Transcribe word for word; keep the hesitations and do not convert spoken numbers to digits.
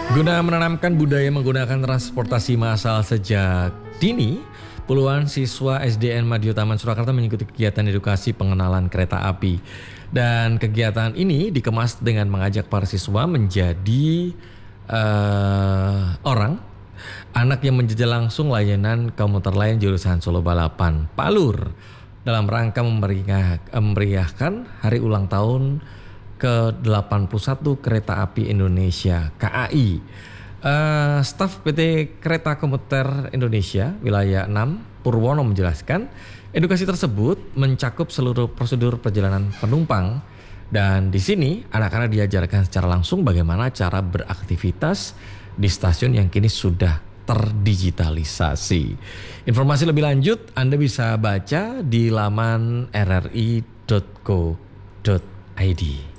Guna menanamkan budaya menggunakan transportasi massal sejak dini, puluhan siswa S D N Madio Taman Surakarta mengikuti kegiatan edukasi pengenalan kereta api. Dan kegiatan ini dikemas dengan mengajak para siswa menjadi uh, orang anak yang menjajal langsung layanan komuter lain jurusan Solo Balapan Palur dalam rangka memeriah, memeriahkan hari ulang tahun ke delapan puluh satu Kereta Api Indonesia K A I. Uh, staf P T Kereta Komuter Indonesia Wilayah enam Purwono menjelaskan edukasi tersebut mencakup seluruh prosedur perjalanan penumpang dan di sini anak-anak diajarkan secara langsung bagaimana cara beraktivitas di stasiun yang kini sudah terdigitalisasi. Informasi lebih lanjut Anda bisa baca di laman r r i dot co dot i d.